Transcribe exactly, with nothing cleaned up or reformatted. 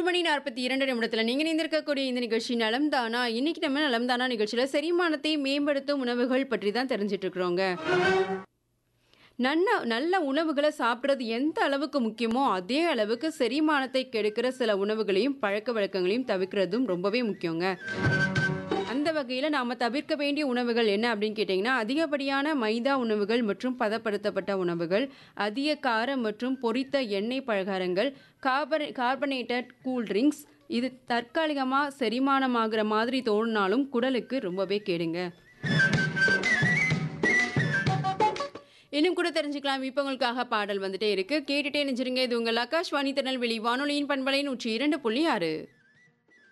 மணி நாற்பத்தி இரண்டு நிமிடத்துல நீங்க இணைந்திருக்கக்கூடிய இந்த நிகழ்ச்சி நலம் தானா. இன்னைக்கு நம்ம நலம் தானா நிகழ்ச்சியில செரிமானத்தை மேம்படுத்தும் உணவுகள் பற்றி தான் தெரிஞ்சுட்டு இருக்கிறோங்க. நல்ல நல்ல உணவுகளை சாப்பிடுறது எந்த அளவுக்கு முக்கியமோ அதே அளவுக்கு செரிமானத்தை கெடுக்கிற சில உணவுகளையும் பழக்க வழக்கங்களையும் தவிர்க்கிறதும் ரொம்பவே முக்கியங்க. அந்த வகையில் நாம தவிர்க்க வேண்டிய உணவுகள் என்ன அப்படின்னு கேட்டிங்கன்னா, அதிகப்படியான மைதா உணவுகள் மற்றும் பதப்படுத்தப்பட்ட உணவுகள், அதிக காரம் மற்றும் பொரித்த எண்ணெய் பலகாரங்கள், கார்பனே கார்பனேட்டட் கூல் ட்ரிங்க்ஸ். இது தற்காலிகமாக செரிமானமாகிற மாதிரி தோணினாலும் குடலுக்கு ரொம்பவே கேடுங்க. இன்னும் கூட தெரிஞ்சுக்கலாம். இப்போ உங்களுக்காக பாடல் வந்துட்டே இருக்கு, கேட்டுட்டே நினைச்சிருங்க. இது உங்கள் ஆகாஷ்வாணி திருநெல்வேலி வானொலியின் பண்பலை நூற்றி இரண்டு புள்ளி ஆறு.